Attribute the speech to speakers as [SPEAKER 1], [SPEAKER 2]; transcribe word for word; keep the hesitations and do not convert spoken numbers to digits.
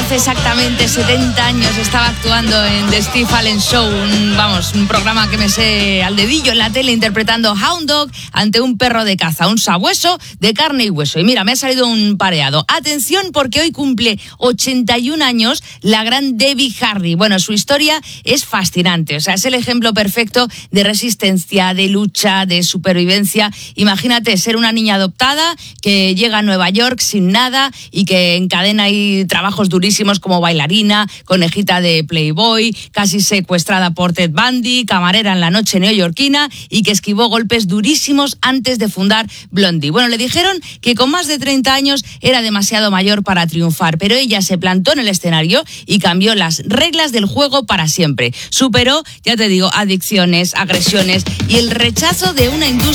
[SPEAKER 1] Hace exactamente setenta años estaba actuando en The Steve Allen Show, un, vamos, un programa que me sé al dedillo en la tele, interpretando Hound Dog ante un perro de caza, un sabueso de carne y hueso. Y mira, me ha salido un pareado. Atención, porque hoy cumple ochenta y un años la gran Debbie Harry. Bueno, su historia es fascinante, o sea, es el ejemplo perfecto de resistencia, de lucha, de supervivencia. Imagínate ser una niña adoptada que llega a Nueva York sin nada y que encadena ahí trabajos durísimos como bailarina, conejita de Playboy, casi secuestrada por Ted Bundy, camarera en la noche neoyorquina y que esquivó golpes durísimos antes de fundar Blondie. Bueno, le dijeron que con más de treinta años era demasiado mayor para triunfar, pero ella se plantó en el escenario y cambió las reglas del juego para siempre. Superó, ya te digo, adicciones, agresiones y el rechazo de una industria